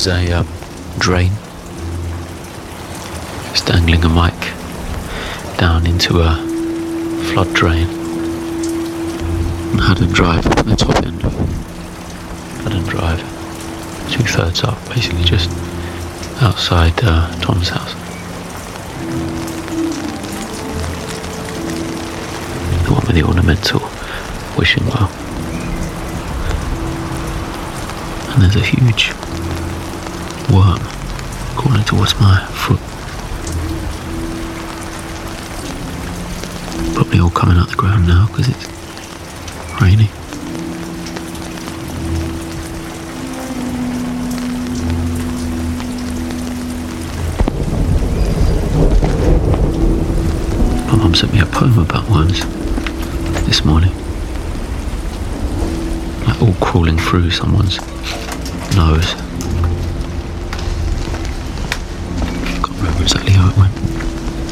was a drain, just dangling a mic down into a flood drain. And Haddon Drive, the top end of Haddon Drive, 2/3 up, basically just outside Tom's house. The one with the ornamental wishing well. And there's a huge worm crawling towards my foot. Probably all coming out the ground now because it's raining. My mum sent me a poem about worms this morning. Like all crawling through someone's nose. Can't remember exactly how it went.